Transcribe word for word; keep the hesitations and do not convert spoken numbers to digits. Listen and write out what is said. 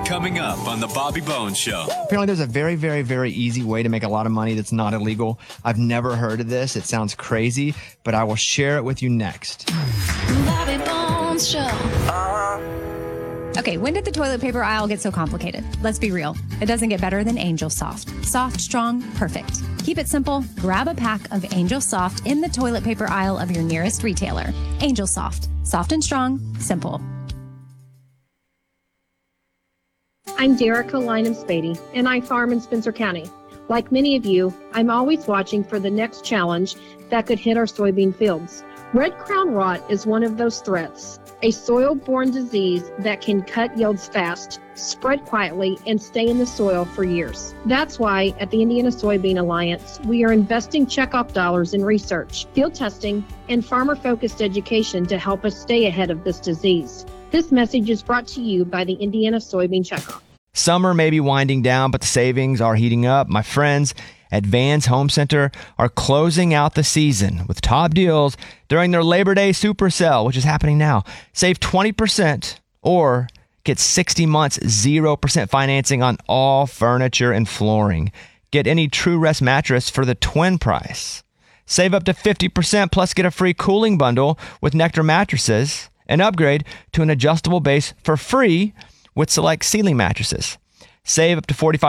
Coming up on the Bobby Bones Show. Apparently there's a very, very, very easy way to make a lot of money that's not illegal. I've never heard of this. It sounds crazy, but I will share it with you next. Bobby Bones Show. Okay, when did the toilet paper aisle get so complicated? Let's be real. It doesn't get better than Angel Soft. Soft, strong, perfect. Keep it simple. Grab a pack of Angel Soft in the toilet paper aisle of your nearest retailer. Angel Soft. Soft and strong. Simple. I'm Derica Lynham Spady, and I farm in Spencer County. Like many of you, I'm always watching for the next challenge that could hit our soybean fields. Red crown rot is one of those threats, a soil-borne disease that can cut yields fast, spread quietly, and stay in the soil for years. That's why at the Indiana Soybean Alliance, we are investing checkoff dollars in research, field testing, and farmer-focused education to help us stay ahead of this disease. This message is brought to you by the Indiana Soybean Checkoff. Summer may be winding down, but the savings are heating up. My friends at Vans Home Center are closing out the season with top deals during their Labor Day Super Sale, which is happening now. Save twenty percent or get sixty months, zero percent financing on all furniture and flooring. Get any True Rest mattress for the twin price. Save up to fifty percent plus get a free cooling bundle with Nectar mattresses and upgrade to an adjustable base for free with select ceiling mattresses. Save up to forty-five